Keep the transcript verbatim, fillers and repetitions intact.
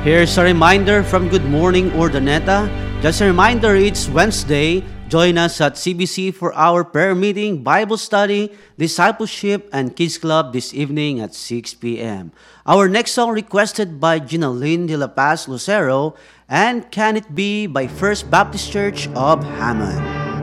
Here's a reminder from Good Morning Urdaneta. Just a reminder, it's Wednesday. Join us at C B C for our prayer meeting, Bible study, discipleship, and kids club this evening at six p.m. Our next song requested by Gina Lynn de la Paz Lucero, and Can It Be by First Baptist Church of Hammond.